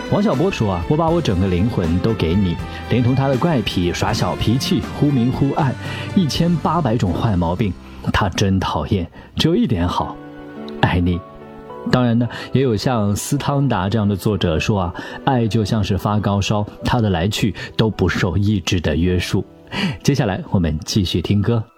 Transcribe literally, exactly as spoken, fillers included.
王小波说啊，我把我整个灵魂都给你，连同他的怪癖、耍小脾气、忽明忽暗，一千八百种坏毛病，他真讨厌，只有一点好，爱你。当然呢，也有像斯汤达这样的作者说啊，爱就像是发高烧，它的来去都不受意志的约束。接下来我们继续听歌。